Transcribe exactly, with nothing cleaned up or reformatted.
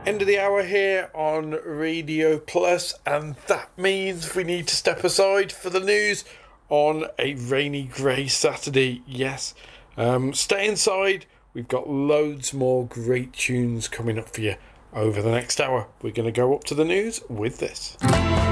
End of the hour here on Radio Plus, and that means we need to step aside for the news on a rainy grey Saturday. Yes, um, stay inside. We've got loads more great tunes coming up for you over the next hour. We're going to go up to the news with this.